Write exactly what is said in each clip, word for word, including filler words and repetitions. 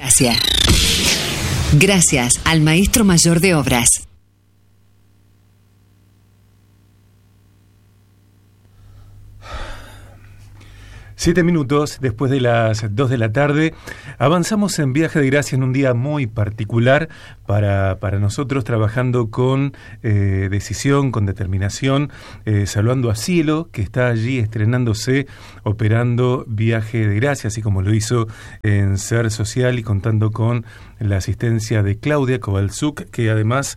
Gracia. Gracias al maestro mayor de obras. Siete minutos después de las dos de la tarde, avanzamos en Viaje de Gracia en un día muy particular para, para nosotros, trabajando con eh, decisión, con determinación, eh, saludando a Cielo, que está allí estrenándose, operando Viaje de Gracia, así como lo hizo en Ser Social, y contando con la asistencia de Claudia Kovalchuk, que además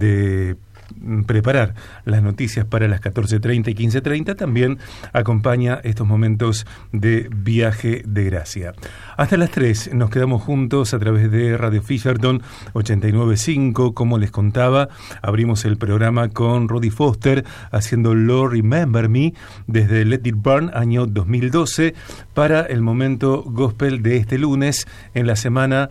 de preparar las noticias para las catorce treinta y quince treinta, también acompaña estos momentos de Viaje de Gracia. Hasta las tres nos quedamos juntos a través de Radio Fisherton ochenta y nueve punto cinco. Como les contaba, abrimos el programa con Rudy Foster haciendo Lord Remember Me desde Let It Burn, año dos mil doce, para el momento gospel de este lunes. En la semana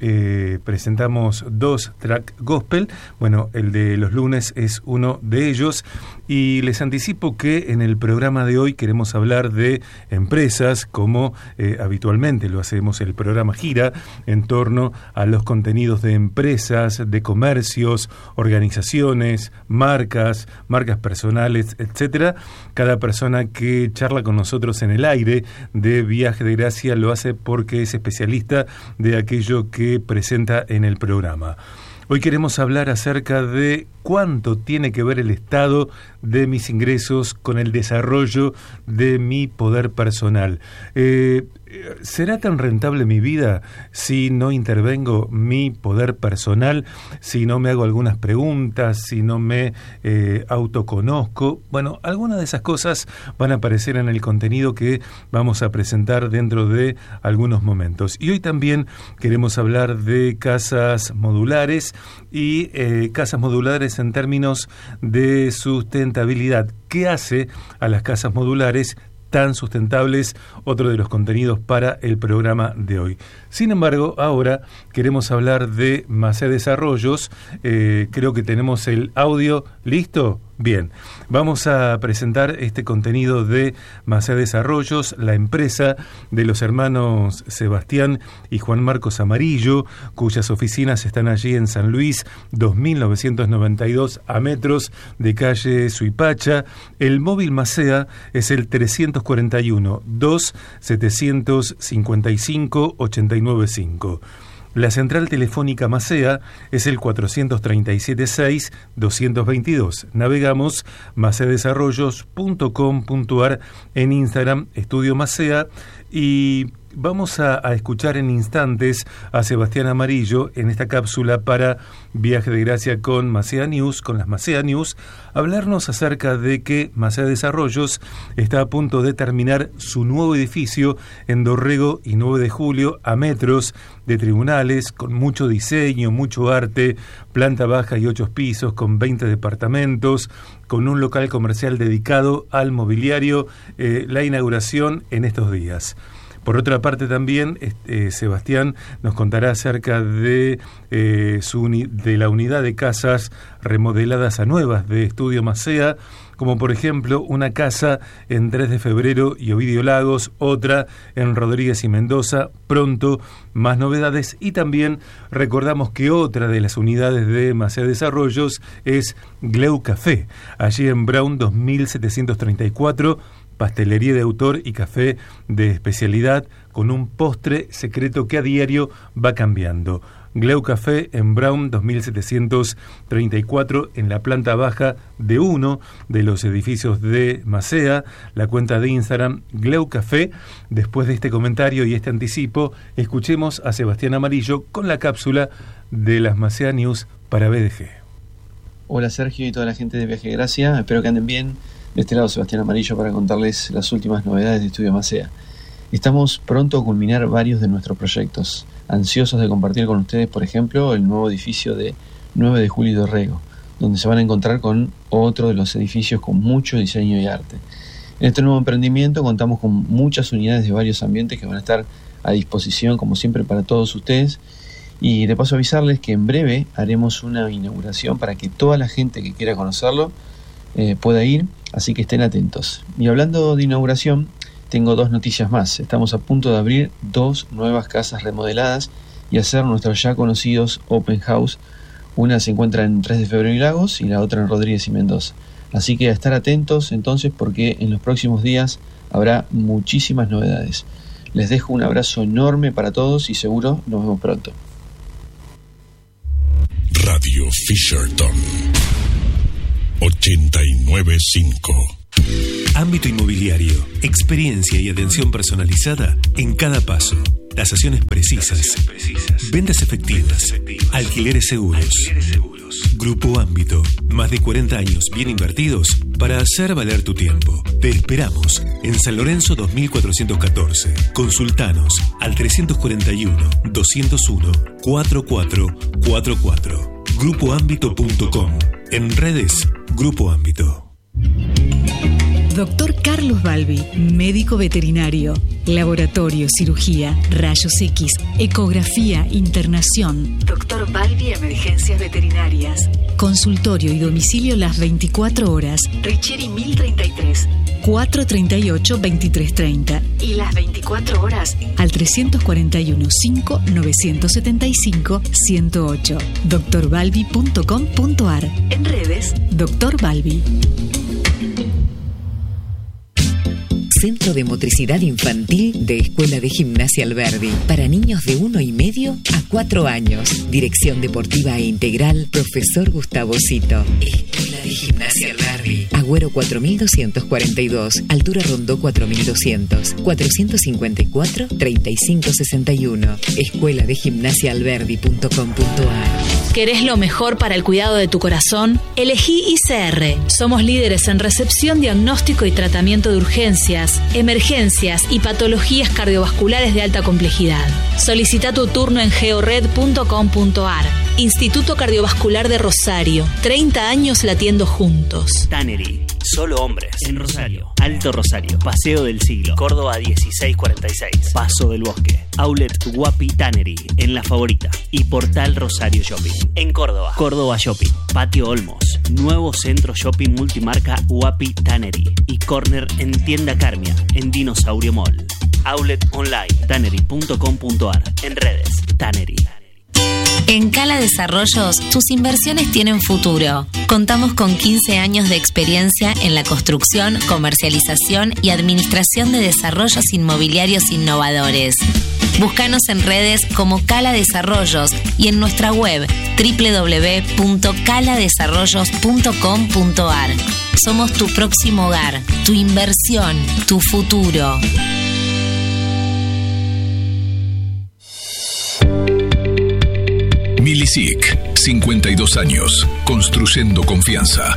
Eh, presentamos dos track gospel. Bueno, el de los lunes es uno de ellos, y les anticipo que en el programa de hoy queremos hablar de empresas, como eh, habitualmente lo hacemos. El programa gira en torno a los contenidos de empresas, de comercios, organizaciones, marcas, marcas personales, etcétera. Cada persona que charla con nosotros en el aire de Viaje de Gracia lo hace porque es especialista de aquello que presenta en el programa. Hoy queremos hablar acerca de cuánto tiene que ver el estado de mis ingresos con el desarrollo de mi poder personal. Eh, ¿Será tan rentable mi vida si no intervengo mi poder personal, si no me hago algunas preguntas, si no me eh, autoconozco? Bueno, algunas de esas cosas van a aparecer en el contenido que vamos a presentar dentro de algunos momentos. Y hoy también queremos hablar de casas modulares y eh, casas modulares en términos de sustentabilidad. ¿Qué hace a las casas modulares tan sustentables? Otro de los contenidos para el programa de hoy. Sin embargo, ahora queremos hablar de Macea Desarrollos. Eh, creo que tenemos el audio listo. Bien, vamos a presentar este contenido de Macea Desarrollos, la empresa de los hermanos Sebastián y Juan Marcos Amarillo, cuyas oficinas están allí en San Luis, dos mil novecientos noventa y dos, a metros de calle Suipacha. El móvil Macea es el trescientos cuarenta y uno, dos, setecientos cincuenta y cinco, ochenta y nueve cinco. La central telefónica Macea es el cuatrocientos treinta y siete, seis, doscientos veintidós. Navegamos macea desarrollos punto com punto ar, en Instagram, Estudio Macea, y vamos a, a escuchar en instantes a Sebastián Amarillo en esta cápsula para Viaje de Gracia con Macea News, con las Macea News, hablarnos acerca de que Macea Desarrollos está a punto de terminar su nuevo edificio en Dorrego y nueve de julio, a metros de tribunales, con mucho diseño, mucho arte, planta baja y ocho pisos, con veinte departamentos, con un local comercial dedicado al mobiliario. Eh, la inauguración en estos días. Por otra parte, también eh, Sebastián nos contará acerca de, eh, su uni- de la unidad de casas remodeladas a nuevas de Estudio Macea, como por ejemplo una casa en tres de febrero y Ovidio Lagos, otra en Rodríguez y Mendoza. Pronto más novedades, y también recordamos que otra de las unidades de Macea Desarrollos es Gleu Café, allí en Brown dos mil setecientos treinta y cuatro, pastelería de autor y café de especialidad, con un postre secreto que a diario va cambiando. Gleu Café en Brown dos mil setecientos treinta y cuatro, en la planta baja de uno de los edificios de Macea. La cuenta de Instagram, Gleu Café. Después de este comentario y este anticipo, escuchemos a Sebastián Amarillo con la cápsula de las Macea News para B D G. Hola Sergio y toda la gente de Viaje de Gracia, espero que anden bien. De este lado Sebastián Amarillo para contarles las últimas novedades de Estudio Macea. Estamos pronto a culminar varios de nuestros proyectos, ansiosos de compartir con ustedes, por ejemplo, el nuevo edificio de nueve de julio y Dorrego, donde se van a encontrar con otro de los edificios con mucho diseño y arte. En este nuevo emprendimiento contamos con muchas unidades de varios ambientes que van a estar a disposición, como siempre, para todos ustedes. Y de paso avisarles que en breve haremos una inauguración para que toda la gente que quiera conocerlo eh, pueda ir, así que estén atentos. Y hablando de inauguración, tengo dos noticias más. Estamos a punto de abrir dos nuevas casas remodeladas y hacer nuestros ya conocidos Open House. Una se encuentra en tres de febrero y Lagos y la otra en Rodríguez y Mendoza. Así que a estar atentos entonces, porque en los próximos días habrá muchísimas novedades. Les dejo un abrazo enorme para todos y seguro nos vemos pronto. Radio Fisherton ochenta y nueve punto cinco. Ámbito inmobiliario, experiencia y atención personalizada en cada paso. Tasaciones precisas, Tasaciones precisas. Ventas, efectivas. Ventas efectivas, alquileres seguros. Alquileres seguros. Grupo Ámbito, más de cuarenta años bien invertidos para hacer valer tu tiempo. Te esperamos en San Lorenzo dos mil cuatrocientos catorce. Consultanos al trescientos cuarenta y uno, doscientos uno, cuarenta y cuatro cuarenta y cuatro. grupo ámbito punto com. En redes, Grupo Ámbito. Doctor Carlos Balbi, médico veterinario, laboratorio, cirugía, rayos X, ecografía, internación. Doctor Balbi, emergencias veterinarias. Consultorio y domicilio las veinticuatro horas. Richieri mil treinta y tres, cuatrocientos treinta y ocho, veintitrés treinta. Y las veinticuatro horas al trescientos cuarenta y uno, cinco, novecientos setenta y cinco, ciento ocho. doctor balbi punto com punto ar. En redes, Doctor Balbi. Centro de Motricidad Infantil de Escuela de Gimnasia Alberdi. Para niños de uno y medio a cuatro años. Dirección Deportiva e Integral, Profesor Gustavo Cito. Escuela de Gimnasia Alberdi. Agüero cuatro mil doscientos cuarenta y dos. Altura Rondó cuatro mil doscientos. cuatrocientos cincuenta y cuatro, treinta y cinco sesenta y uno. escuela de gimnasia alberdi punto com punto ar. ¿Querés lo mejor para el cuidado de tu corazón? Elegí I C R. Somos líderes en recepción, diagnóstico y tratamiento de urgencias, emergencias y patologías cardiovasculares de alta complejidad. Solicita tu turno en geored punto com punto ar. Instituto Cardiovascular de Rosario. treinta años latiendo juntos. Tannery. Solo hombres. En Rosario. Alto Rosario. Paseo del Siglo. Córdoba dieciséis cuarenta y seis. Paso del Bosque. Outlet Guapi Tannery. En La Favorita. Y Portal Rosario Shopping. En Córdoba. Córdoba Shopping. Patio Olmos. Nuevo centro shopping multimarca Guapi Tannery. Y corner en Tienda Carmia. En Dinosaurio Mall. Outlet online. tannery punto com punto ar. En redes. Tannery. En Cala Desarrollos, tus inversiones tienen futuro. Contamos con quince años de experiencia en la construcción, comercialización y administración de desarrollos inmobiliarios innovadores. Búscanos en redes como Cala Desarrollos y en nuestra web doble u doble u doble u punto cala desarrollos punto com punto ar. Somos tu próximo hogar, tu inversión, tu futuro. Milisic, cincuenta y dos años, construyendo confianza.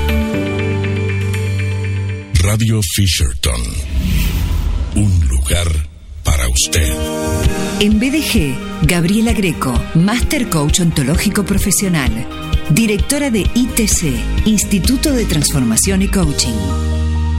Radio Fisherton, un lugar para usted. En B D G, Gabriela Greco, Master Coach Ontológico Profesional, directora de I T C, Instituto de Transformación y Coaching.